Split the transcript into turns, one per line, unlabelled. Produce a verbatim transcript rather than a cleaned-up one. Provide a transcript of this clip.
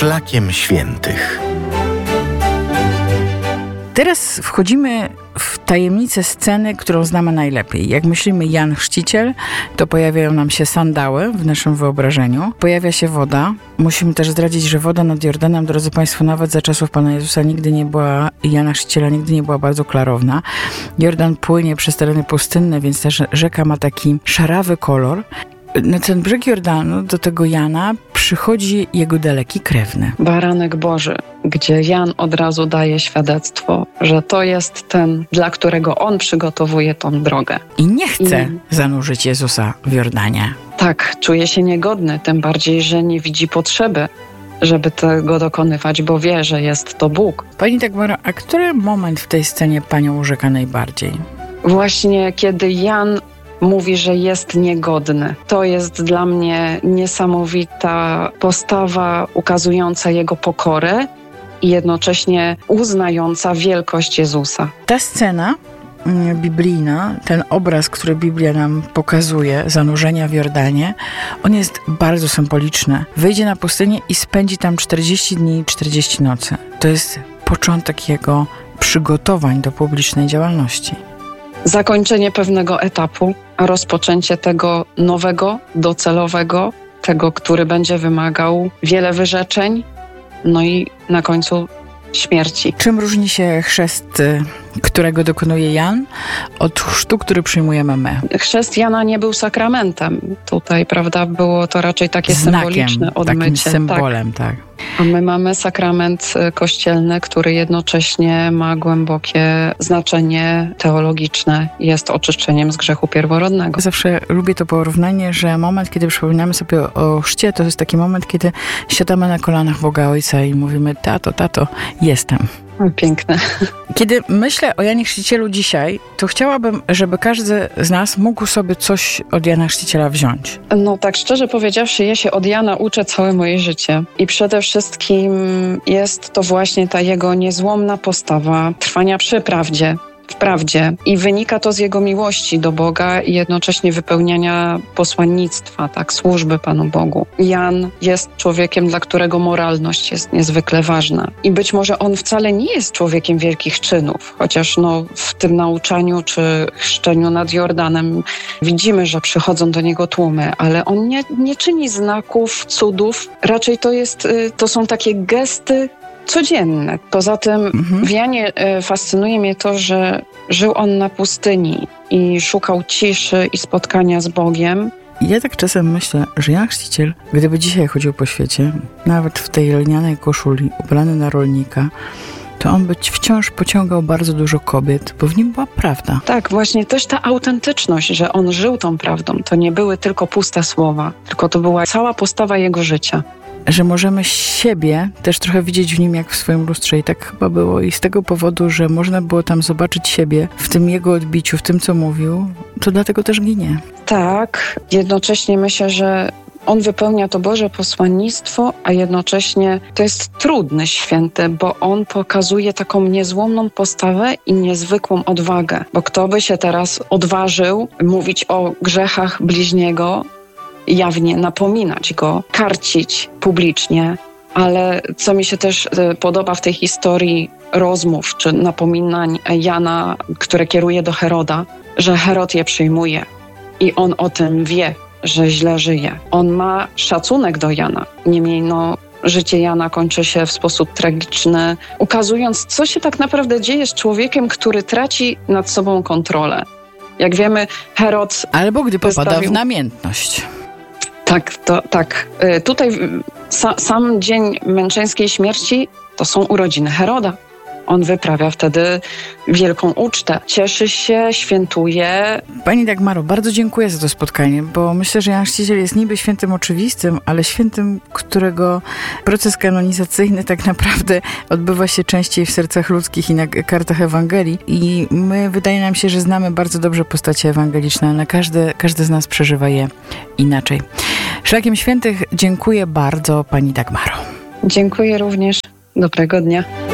Szlakiem Świętych.
Teraz wchodzimy w tajemnicę sceny, którą znamy najlepiej. Jak myślimy Jan Chrzciciel, to pojawiają nam się sandały w naszym wyobrażeniu. Pojawia się woda. Musimy też zdradzić, że woda nad Jordanem, drodzy Państwo, nawet za czasów Pana Jezusa nigdy nie była, Jana Chrzciciela nigdy nie była bardzo klarowna. Jordan płynie przez tereny pustynne, więc też rzeka ma taki szarawy kolor. Na ten brzeg Jordanu, do tego Jana, przychodzi jego daleki krewny.
Baranek Boży, gdzie Jan od razu daje świadectwo, że to jest ten, dla którego on przygotowuje tą drogę.
I nie chce
I...
zanurzyć Jezusa w Jordanie.
Tak, czuje się niegodny, tym bardziej, że nie widzi potrzeby, żeby tego dokonywać, bo wie, że jest to Bóg.
Pani Dagmaro, a który moment w tej scenie Panią urzeka najbardziej?
Właśnie kiedy Jan mówi, że jest niegodny. To jest dla mnie niesamowita postawa ukazująca jego pokorę i jednocześnie uznająca wielkość Jezusa.
Ta scena biblijna, ten obraz, który Biblia nam pokazuje, zanurzenia w Jordanie, on jest bardzo symboliczny. Wyjdzie na pustynię i spędzi tam czterdzieści dni i czterdzieści nocy. To jest początek jego przygotowań do publicznej działalności.
Zakończenie pewnego etapu, a rozpoczęcie tego nowego, docelowego, tego, który będzie wymagał wiele wyrzeczeń, no i na końcu śmierci.
Czym różni się chrzest, którego dokonuje Jan, od chrztu, który przyjmujemy my?
Chrzest Jana nie był sakramentem. Tutaj, prawda, było to raczej takie
Znakiem,
symboliczne odmycie.
Takim symbolem, tak. tak.
A my mamy sakrament kościelny, który jednocześnie ma głębokie znaczenie teologiczne. Jest oczyszczeniem z grzechu pierworodnego.
Zawsze lubię to porównanie, że moment, kiedy przypominamy sobie o chrzcie, to jest taki moment, kiedy siadamy na kolanach Boga Ojca i mówimy: tato, tato, jestem.
Piękne.
Kiedy myślę o Janie Chrzcicielu dzisiaj, to chciałabym, żeby każdy z nas mógł sobie coś od Jana Chrzciciela wziąć.
No tak szczerze powiedziawszy, ja się od Jana uczę całe moje życie. I przede wszystkim jest to właśnie ta jego niezłomna postawa trwania przy prawdzie. W prawdzie i wynika to z jego miłości do Boga i jednocześnie wypełniania posłannictwa, tak, służby Panu Bogu. Jan jest człowiekiem, dla którego moralność jest niezwykle ważna i być może on wcale nie jest człowiekiem wielkich czynów, chociaż no, w tym nauczaniu czy chrzczeniu nad Jordanem widzimy, że przychodzą do niego tłumy, ale on nie, nie czyni znaków, cudów, raczej to jest, to są takie gesty codzienne. Poza tym mhm. w Janie fascynuje mnie to, że żył on na pustyni i szukał ciszy i spotkania z Bogiem.
Ja tak czasem myślę, że Jan Chrzciciel, gdyby dzisiaj chodził po świecie, nawet w tej lnianej koszuli, ubrany na rolnika, to on by wciąż pociągał bardzo dużo kobiet, bo w nim była prawda.
Tak, właśnie też ta autentyczność, że on żył tą prawdą. To nie były tylko puste słowa, tylko to była cała postawa jego życia.
Że możemy siebie też trochę widzieć w nim jak w swoim lustrze i tak chyba było i z tego powodu, że można było tam zobaczyć siebie w tym jego odbiciu, w tym co mówił, to dlatego też ginie.
Tak, jednocześnie myślę, że on wypełnia to Boże posłannictwo, a jednocześnie to jest trudny święty, bo on pokazuje taką niezłomną postawę i niezwykłą odwagę, bo kto by się teraz odważył mówić o grzechach bliźniego, jawnie napominać go, karcić publicznie, ale co mi się też podoba w tej historii rozmów czy napominań Jana, które kieruje do Heroda, że Herod je przyjmuje i on o tym wie, że źle żyje. On ma szacunek do Jana, niemniej no, życie Jana kończy się w sposób tragiczny, ukazując, co się tak naprawdę dzieje z człowiekiem, który traci nad sobą kontrolę. Jak wiemy, Herod...
Albo gdy popada
wystawił...
w namiętność.
Tak, to, tak. Tutaj sa, sam dzień męczeńskiej śmierci to są urodziny Heroda. On wyprawia wtedy wielką ucztę. Cieszy się, świętuje.
Pani Dagmaro, bardzo dziękuję za to spotkanie, bo myślę, że Jan Chrzciciel jest niby świętym oczywistym, ale świętym, którego proces kanonizacyjny tak naprawdę odbywa się częściej w sercach ludzkich i na kartach Ewangelii. I my, wydaje nam się, że znamy bardzo dobrze postacie ewangeliczne, ale każdy, każdy z nas przeżywa je inaczej. Szlakiem Świętych dziękuję bardzo Pani Dagmaro.
Dziękuję również. Dobrego dnia.